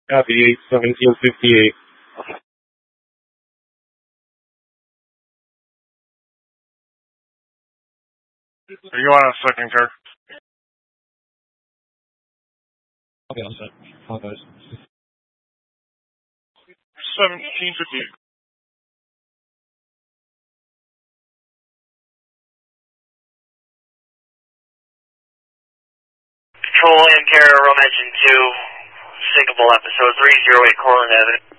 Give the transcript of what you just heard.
Copy 1758. Are you on a second car? Okay, I'll set. Apologize. 1758. Control and Carrier Rome Engine 2, Singapore episode 308 Cortland Avenue.